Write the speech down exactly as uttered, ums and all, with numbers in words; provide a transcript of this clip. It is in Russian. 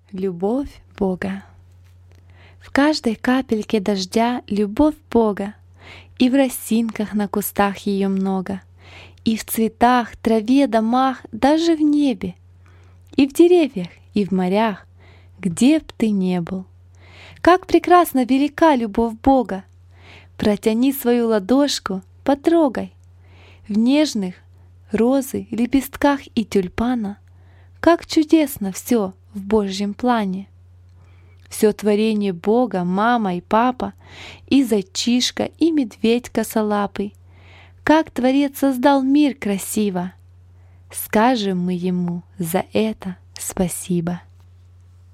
Любовь Бога. В каждой капельке дождя любовь Бога, и в росинках на кустах ее много, и в цветах, траве, домах, даже в небе, и в деревьях, и в морях, где б ты не был. Как прекрасно велика любовь Бога! Протяни свою ладошку, потрогай. В нежных розы, лепестках и тюльпана как чудесно все в Божьем плане. Все творение Бога, мама и папа, и зайчишка, и медведь косолапый. Как Творец создал мир красиво! Скажем мы Ему за это спасибо.